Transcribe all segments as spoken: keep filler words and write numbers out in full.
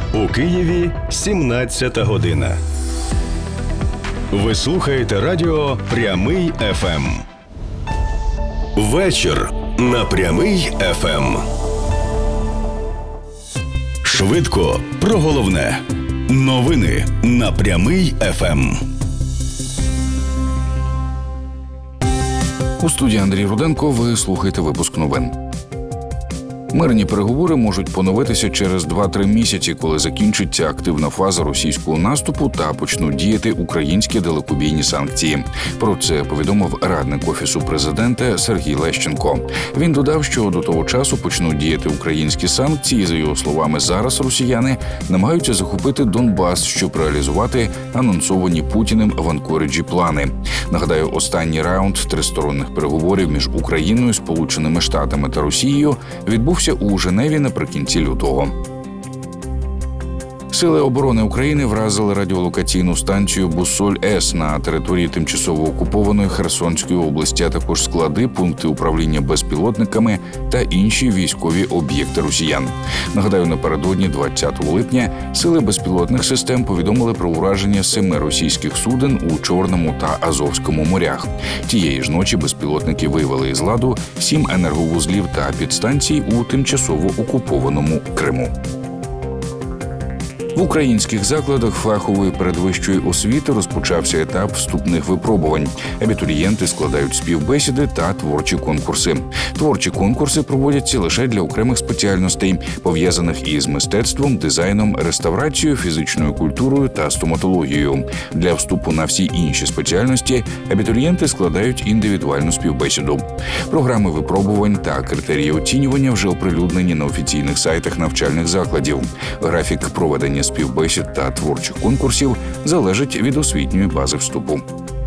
У Києві сімнадцята година. Ви слухаєте радіо «Прямий еф ем». Вечір на «Прямий еф ем». Швидко про головне. Новини на «Прямий еф ем». У студії Андрій Руденко. Ви слухаєте випуск новин. Мирні переговори можуть поновитися через два-три місяці, коли закінчиться активна фаза російського наступу та почнуть діяти українські далекобійні санкції. Про це повідомив радник Офісу президента Сергій Лещенко. Він додав, що до того часу почнуть діяти українські санкції. За його словами, зараз росіяни намагаються захопити Донбас, щоб реалізувати анонсовані Путіним в Анкориджі плани. Нагадаю, останній раунд тристоронних переговорів між Україною, Сполученими Штатами та Росією відбувся у Женеві наприкінці лютого. Сили оборони України вразили радіолокаційну станцію Буссоль-С на території тимчасово окупованої Херсонської області, а також склади, пункти управління безпілотниками та інші військові об'єкти росіян. Нагадаю, напередодні двадцятого липня сили безпілотних систем повідомили про ураження семи російських суден у Чорному та Азовському морях. Тієї ж ночі безпілотники вивели із ладу сім енерговузлів та підстанцій у тимчасово окупованому Криму. В українських закладах фахової передвищої освіти розпочався етап вступних випробувань. Абітурієнти складають співбесіди та творчі конкурси. Творчі конкурси проводяться лише для окремих спеціальностей, пов'язаних із мистецтвом, дизайном, реставрацією, фізичною культурою та стоматологією. Для вступу на всі інші спеціальності абітурієнти складають індивідуальну співбесіду. Програми випробувань та критерії оцінювання вже оприлюднені на офіційних сайтах навчальних закладів. Графік проведення співбесід та творчих конкурсів залежить від освітньої бази вступу.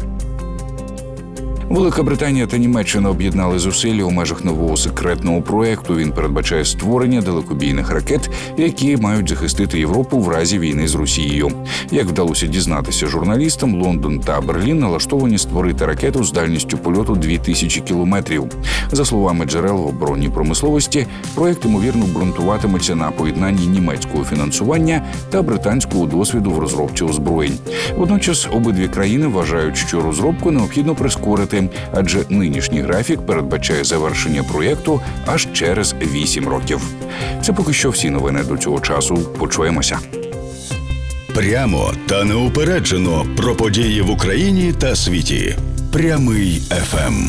Велика Британія та Німеччина об'єднали зусилля у межах нового секретного проєкту. Він передбачає створення далекобійних ракет, які мають захистити Європу в разі війни з Росією. Як вдалося дізнатися журналістам, Лондон та Берлін налаштовані створити ракету з дальністю польоту дві тисячі кілометрів. За словами джерел в оборонній промисловості, проєкт, ймовірно, ґрунтуватиметься на поєднанні німецького фінансування та британського досвіду в розробці озброєнь. Водночас обидві країни вважають, що розробку необхідно прискорити, адже нинішній графік передбачає завершення проєкту аж через вісім років. Це поки що всі новини до цього часу. Почуємося. Прямо та неупереджено про події в Україні та світі. Прямий еф ем.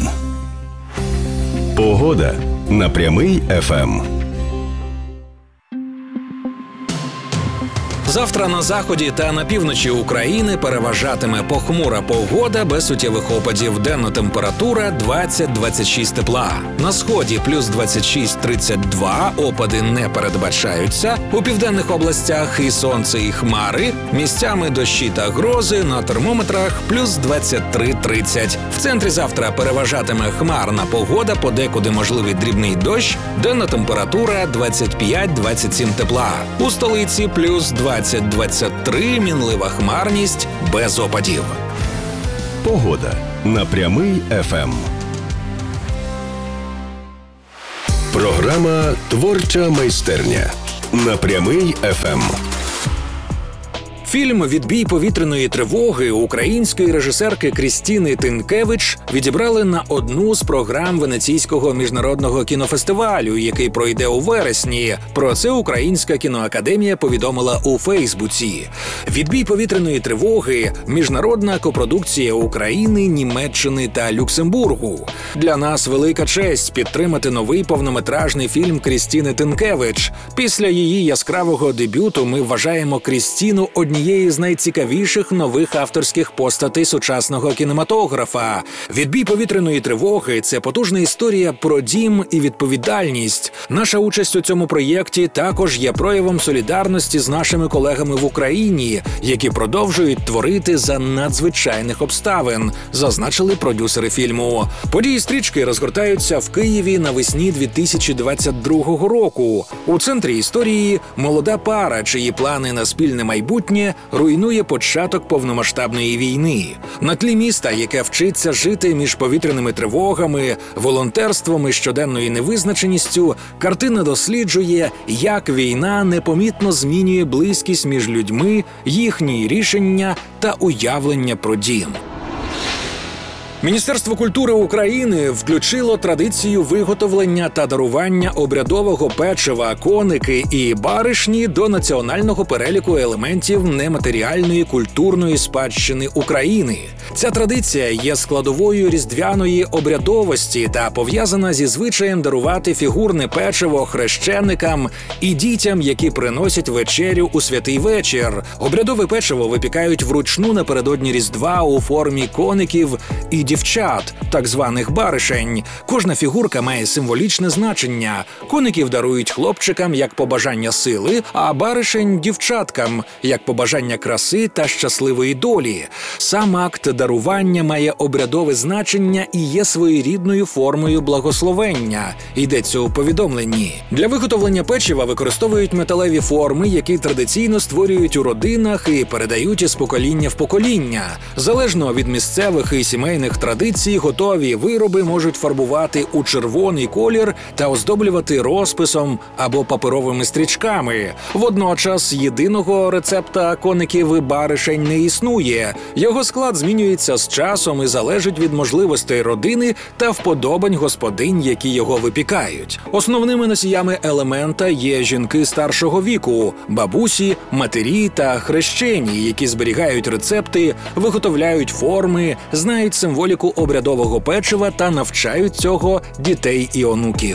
Погода на Прямий еф ем. Завтра на заході та на півночі України переважатиме похмура погода без суттєвих опадів. Денна температура двадцять-двадцять шість тепла. На сході плюс двадцять шість - тридцять два, опади не передбачаються. У південних областях і сонце, і хмари. Місцями дощі та грози, на термометрах плюс двадцять три - тридцять. В центрі завтра переважатиме хмарна погода, подекуди можливий дрібний дощ. Денна температура двадцять п'ять - двадцять сім тепла. У столиці плюс двадцять - двадцять три, мінлива хмарність, без опадів. Погода на Прямий еф ем. Програма «Творча майстерня» на Прямий еф ем. Фільм «Відбій повітряної тривоги» української режисерки Крістіни Тинкевич відібрали на одну з програм Венеційського міжнародного кінофестивалю, який пройде у вересні. Про це Українська кіноакадемія повідомила у Фейсбуці. «Відбій повітряної тривоги» – міжнародна копродукція України, Німеччини та Люксембургу. Для нас велика честь підтримати новий повнометражний фільм Крістіни Тинкевич. Після її яскравого дебюту ми вважаємо Крістіну однією однієї з найцікавіших нових авторських постатей сучасного кінематографа. «Відбій повітряної тривоги» – це потужна історія про дім і відповідальність. Наша участь у цьому проєкті також є проявом солідарності з нашими колегами в Україні, які продовжують творити за надзвичайних обставин, зазначили продюсери фільму. Події стрічки розгортаються в Києві навесні дві тисячі двадцять другого року. У центрі історії молода пара, чиї плани на спільне майбутнє України руйнує початок повномасштабної війни. На тлі міста, яке вчиться жити між повітряними тривогами, волонтерством і щоденною невизначеністю, картина досліджує, як війна непомітно змінює близькість між людьми, їхні рішення та уявлення про дім. Міністерство культури України включило традицію виготовлення та дарування обрядового печива, коники і баришні до національного переліку елементів нематеріальної культурної спадщини України. Ця традиція є складовою різдвяної обрядовості та пов'язана зі звичаєм дарувати фігурне печиво хрещеникам і дітям, які приносять вечерю у святий вечір. Обрядове печиво випікають вручну напередодні Різдва у формі коників і дівчат, так званих баришень. Кожна фігурка має символічне значення. Коників дарують хлопчикам як побажання сили, а баришень – дівчаткам як побажання краси та щасливої долі. Сам акт дарування має обрядове значення і є своєрідною формою благословення, йдеться у повідомленні. Для виготовлення печива використовують металеві форми, які традиційно створюють у родинах і передають із покоління в покоління. Залежно від місцевих і сімейних традицій, готові вироби можуть фарбувати у червоний колір та оздоблювати розписом або паперовими стрічками. Водночас єдиного рецепта коників і баришень не існує. Його склад змінюється з часом і залежить від можливостей родини та вподобань господинь, які його випікають. Основними носіями елемента є жінки старшого віку, бабусі, матері та хрещені, які зберігають рецепти, виготовляють форми, знають символіку обрядового печива та навчають цього дітей і онуків.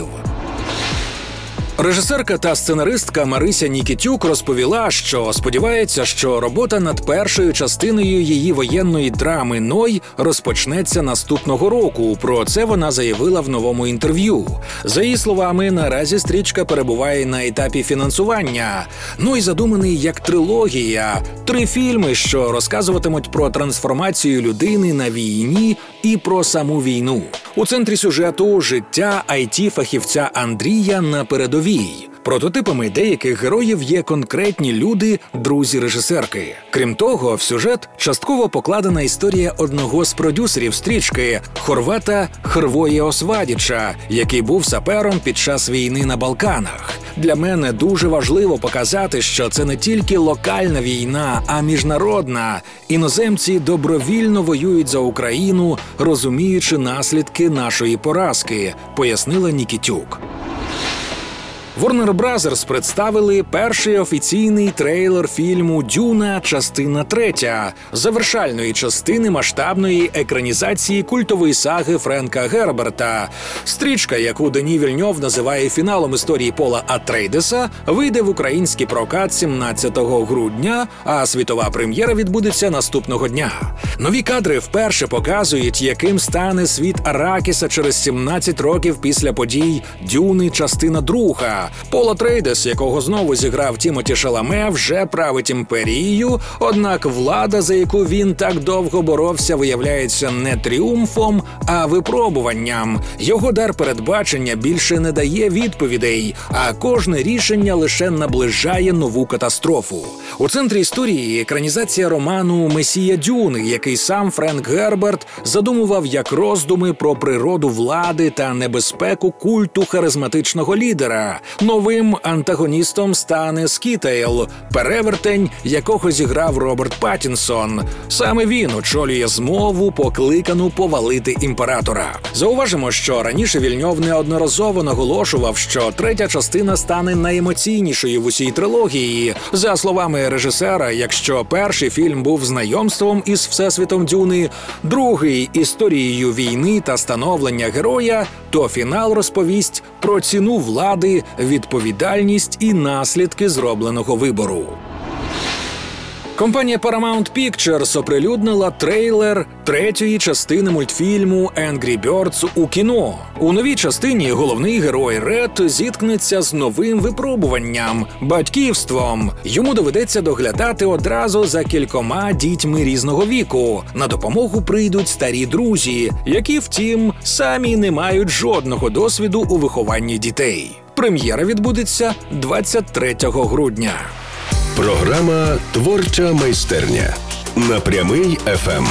Режисерка та сценаристка Марися Нікітюк розповіла, що сподівається, що робота над першою частиною її воєнної драми «Ной» розпочнеться наступного року. Про це вона заявила в новому інтерв'ю. За її словами, наразі стрічка перебуває на етапі фінансування. «Ной» задуманий як трилогія. Три фільми, що розказуватимуть про трансформацію людини на війні і про саму війну. У центрі сюжету – життя ай ті-фахівця Андрія на передовій. Прототипами деяких героїв є конкретні люди, друзі режисерки. Крім того, в сюжет частково покладена історія одного з продюсерів стрічки – хорвата Hrvoje Osvadića, який був сапером під час війни на Балканах. Для мене дуже важливо показати, що це не тільки локальна війна, а міжнародна. Іноземці добровільно воюють за Україну, розуміючи наслідки нашої поразки, пояснила Нікітюк. Warner Brothers представили перший офіційний трейлер фільму «Дюна. Частина третя» – завершальної частини масштабної екранізації культової саги Френка Герберта. Стрічка, яку Дені Вільньов називає фіналом історії Пола Атрейдеса, вийде в український прокат сімнадцятого грудня, а світова прем'єра відбудеться наступного дня. Нові кадри вперше показують, яким стане світ Аракіса через сімнадцять років після подій «Дюни. Частина друга». Пол Атрейдес, якого знову зіграв Тімоті Шаламе, вже править імперією, однак влада, за яку він так довго боровся, виявляється не тріумфом, а випробуванням. Його дар передбачення більше не дає відповідей, а кожне рішення лише наближає нову катастрофу. У центрі історії екранізація роману «Месія Дюни», який сам Френк Герберт задумував як роздуми про природу влади та небезпеку культу харизматичного лідера. Новим антагоністом стане Скітейл, перевертень, якого зіграв Роберт Паттінсон. Саме він очолює змову, покликану повалити імператора. Зауважимо, що раніше Вільньов неодноразово наголошував, що третя частина стане найемоційнішою в усій трилогії. За словами режисера, якщо перший фільм був знайомством із всесвітом Дюни, другий – історією війни та становлення героя, то фінал розповість про ціну влади, відповідальність і наслідки зробленого вибору. Компанія Paramount Pictures оприлюднила трейлер третьої частини мультфільму «Angry Birds» у кіно. У новій частині головний герой Ред зіткнеться з новим випробуванням – батьківством. Йому доведеться доглядати одразу за кількома дітьми різного віку. На допомогу прийдуть старі друзі, які, втім, самі не мають жодного досвіду у вихованні дітей. Прем'єра відбудеться двадцять третього грудня. Програма «Творча майстерня» на Прямий еф ем.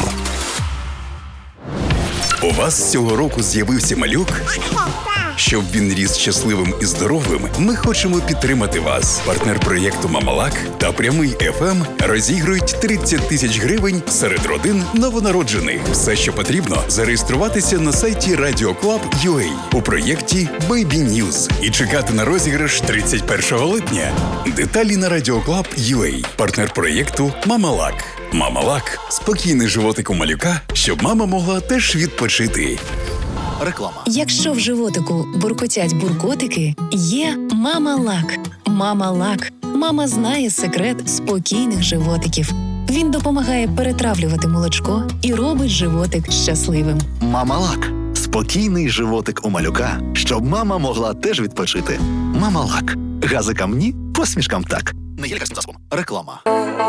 У вас цього року з'явився малюк? Щоб він ріс щасливим і здоровим, ми хочемо підтримати вас. Партнер проєкту «Мамалак» та Прямий еф ем розігрують тридцять тисяч гривень серед родин новонароджених. Все, що потрібно, зареєструватися на сайті радіо клаб крапка ю а у проєкті Baby News і чекати на розіграш тридцять першого липня. Деталі на радіо клаб крапка ю а. Партнер проєкту «Мамалак». «Мамалак» – спокійний животик у малюка, щоб мама могла теж відпочити. Реклама. Якщо в животику буркотять буркотики, є «Мамалак». «Мамалак». Мама знає секрет спокійних животиків. Він допомагає перетравлювати молочко і робить животик щасливим. Мамалак. Спокійний животик у малюка, щоб мама могла теж відпочити. Мамалак. Газикам ні, посмішкам так. Не є лікарським засобом. Реклама.